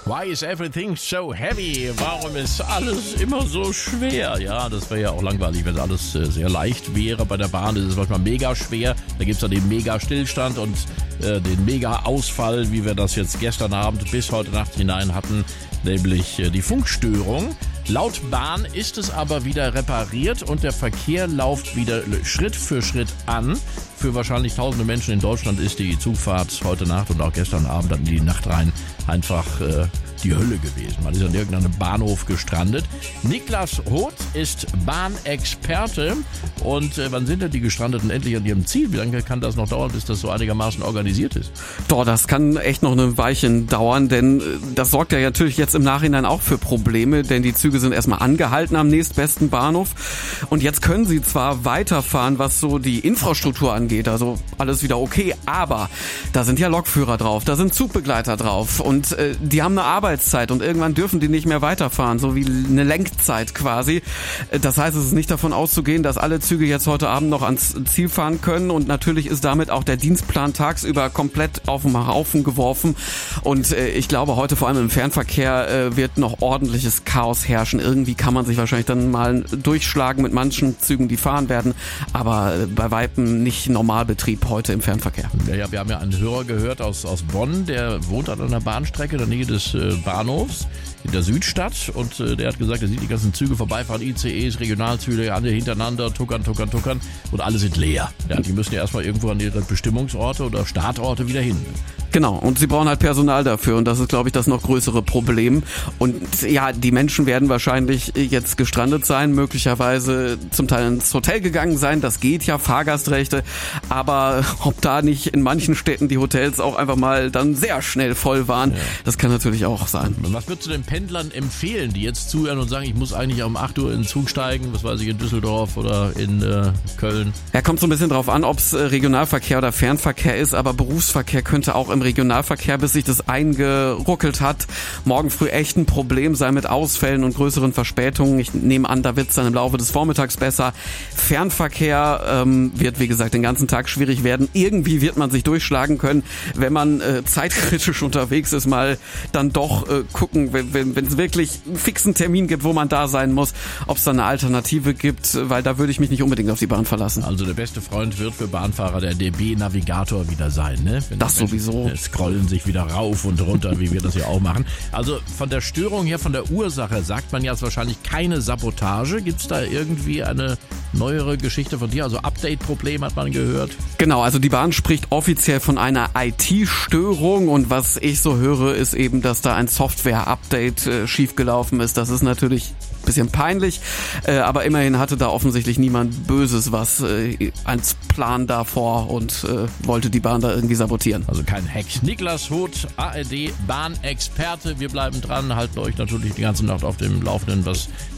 Why is everything so heavy? Warum ist alles immer so schwer? Ja, das wäre ja auch langweilig, wenn alles sehr leicht wäre. Bei der Bahn ist es manchmal mega schwer. Da gibt es dann den mega Stillstand und den mega Ausfall, wie wir das jetzt gestern Abend bis heute Nacht hinein hatten, nämlich die Funkstörung. Laut Bahn ist es aber wieder repariert und der Verkehr läuft wieder Schritt für Schritt an. Für wahrscheinlich tausende Menschen in Deutschland ist die Zugfahrt heute Nacht und auch gestern Abend dann in die Nacht rein einfach die Hölle gewesen. Man ist an irgendeinem Bahnhof gestrandet. Niklas Roth ist Bahnexperte. Und wann sind denn die Gestrandeten endlich an ihrem Ziel? Wie lange kann das noch dauern, bis das so einigermaßen organisiert ist? Doch, das kann echt noch eine Weilchen dauern, denn das sorgt ja natürlich jetzt im Nachhinein auch für Probleme, denn die Züge sind erstmal angehalten am nächstbesten Bahnhof. Und jetzt können sie zwar weiterfahren, was so die Infrastruktur angeht, also alles wieder okay, aber da sind ja Lokführer drauf, da sind Zugbegleiter drauf und die haben eine Arbeitszeit und irgendwann dürfen die nicht mehr weiterfahren, so wie eine Lenkzeit quasi. Das heißt, es ist nicht davon auszugehen, dass alle Züge jetzt heute Abend noch ans Ziel fahren können und natürlich ist damit auch der Dienstplan tagsüber komplett auf den Haufen geworfen und ich glaube, heute vor allem im Fernverkehr wird noch ordentliches Chaos herrschen. Irgendwie kann man sich wahrscheinlich dann mal durchschlagen mit manchen Zügen, die fahren werden, aber bei Weitem nicht Normalbetrieb heute im Fernverkehr. Ja, wir haben ja einen Hörer gehört aus Bonn, der wohnt an einer Bahnstrecke in der Nähe des Bahnhofs in der Südstadt und der hat gesagt, er sieht die ganzen Züge vorbeifahren, ICEs, Regionalzüge, alle hintereinander, tuckern und alle sind leer. Ja, die müssen ja erstmal irgendwo an ihre Bestimmungsorte oder Startorte wieder hin. Genau, und sie brauchen halt Personal dafür und das ist, glaube ich, das noch größere Problem. Und ja, die Menschen werden wahrscheinlich jetzt gestrandet sein, möglicherweise zum Teil ins Hotel gegangen sein, das geht ja, Fahrgastrechte, aber ob da nicht in manchen Städten die Hotels auch einfach mal dann sehr schnell voll waren, das kann natürlich auch sein. Was würdest du den Pendlern empfehlen, die jetzt zuhören und sagen, ich muss eigentlich um 8 Uhr in den Zug steigen, was weiß ich, in Düsseldorf oder in Köln? Ja, kommt so ein bisschen drauf an, ob es Regionalverkehr oder Fernverkehr ist, aber Berufsverkehr könnte auch im Regionalverkehr, bis sich das eingeruckelt hat, morgen früh echt ein Problem sein mit Ausfällen und größeren Verspätungen. Ich nehme an, da wird es dann im Laufe des Vormittags besser. Fernverkehr wird, wie gesagt, den ganzen Tag schwierig werden. Irgendwie wird man sich durchschlagen können, wenn man zeitkritisch unterwegs ist, mal dann doch gucken, wenn es wirklich einen fixen Termin gibt, wo man da sein muss, ob es da eine Alternative gibt, weil da würde ich mich nicht unbedingt auf die Bahn verlassen. Also der beste Freund wird für Bahnfahrer der DB-Navigator wieder sein, ne? Wenn das sowieso. Scrollen sich wieder rauf und runter, wie wir das ja auch machen. Also von der Störung her, von der Ursache sagt man ja, es ist wahrscheinlich keine Sabotage. Gibt es da irgendwie eine neuere Geschichte von dir? Also Update-Problem hat man gehört. Genau, also die Bahn spricht offiziell von einer IT-Störung und was ich so höre, ist eben, dass da ein Software-Update schiefgelaufen ist. Das ist natürlich ein bisschen peinlich, aber immerhin hatte da offensichtlich niemand Böses was als Plan davor und wollte die Bahn da irgendwie sabotieren. Also kein Hack. Niklas Roth, ARD Bahnexperte. Wir bleiben dran, halten euch natürlich die ganze Nacht auf dem Laufenden, was